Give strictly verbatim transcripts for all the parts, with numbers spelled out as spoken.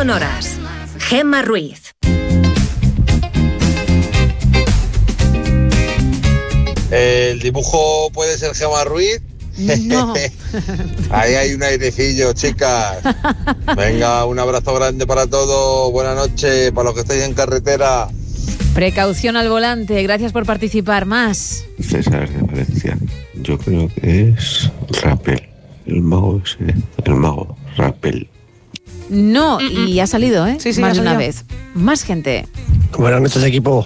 sonoras. Gemma Ruiz. ¿El dibujo puede ser Gemma Ruiz? No. Ahí hay un airecillo, chicas. Venga, un abrazo grande para todos. Buenas noches para los que estáis en carretera. Precaución al volante. Gracias por participar. Más. César de Valencia. Yo creo que es Rapel. El mago ese. El mago. Rapel. No, y ha salido, ¿eh? Sí, sí, más de una salido. vez. Más gente. Buenas noches, equipo.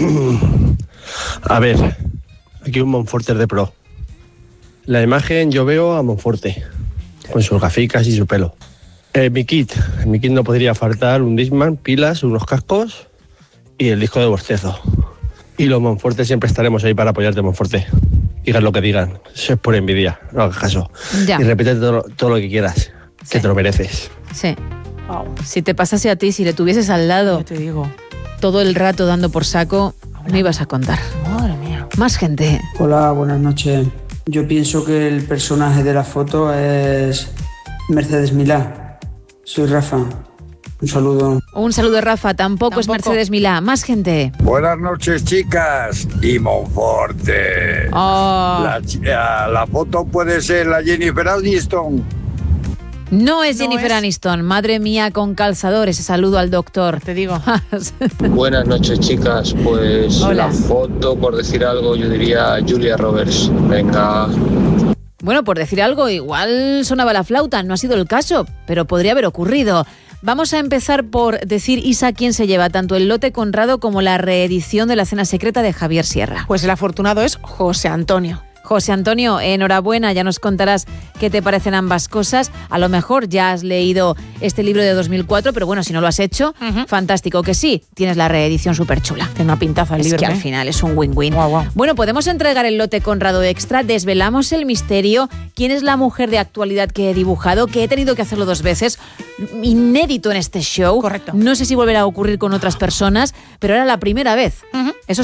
A ver, aquí un Monforte de pro. La imagen yo veo a Monforte, con sus gaficas y su pelo. Eh, mi kit. En mi kit no podría faltar un Discman, pilas, unos cascos y el disco de Borcezo. Y los Monforte siempre estaremos ahí para apoyarte, Monforte. Digan lo que digan. Eso es por envidia, no hagas caso. Ya. Y repite todo, todo lo que quieras, Sí. que te lo mereces. Sí. Wow, Si te pasase a ti, si le tuvieses al lado ya te digo. todo el rato dando por saco, no ibas a contar. Madre mía. Más gente. Hola, buenas noches. Yo pienso que el personaje de la foto es Mercedes Milá. Soy Rafa. Un saludo. Un saludo, Rafa. Tampoco, es Tampoco. Mercedes Milá. Más gente. Buenas noches, chicas. Y Monforte. Oh, La, chi- ah, la foto puede ser la Jennifer Aniston. no es No Jennifer es. Aniston. Madre mía, con calzadores. Saludo al doctor. Te digo. Buenas noches, chicas. Pues Hola. la foto, por decir algo, yo diría Julia Roberts. Venga. Bueno, por decir algo, igual sonaba la flauta. No ha sido el caso, pero podría haber ocurrido. Vamos a empezar por decir, Isa, quién se lleva tanto el lote Conrado como la reedición de La cena secreta de Javier Sierra. Pues el afortunado es José Antonio. José Antonio, enhorabuena, ya nos contarás qué te parecen ambas cosas. A lo mejor ya has leído este libro de dos mil cuatro, pero bueno, si no lo has hecho, Ujú. fantástico que sí, tienes la reedición súper chula. Tiene una pintaza el Es libro. que ¿eh? al final es un win-win. Guau, guau. Bueno, podemos entregar el lote Conrado Extra, desvelamos el misterio, quién es la mujer de actualidad que he dibujado, que he tenido que hacerlo dos veces, inédito en este show. Correcto. No sé si volverá a ocurrir con otras personas, pero era la primera vez. Ujú.